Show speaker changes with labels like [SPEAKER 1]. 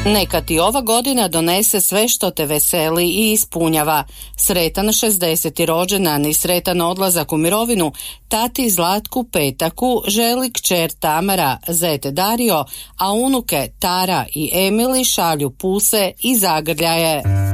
[SPEAKER 1] Neka ti ova godina donese sve što te veseli i ispunjava. Sretan 60. rođendan i sretan odlazak u mirovinu tati Zlatku Petaku želi kćer Tamara, zet Dario, a unuke Tara i Emili šalju puse i zagrljaje.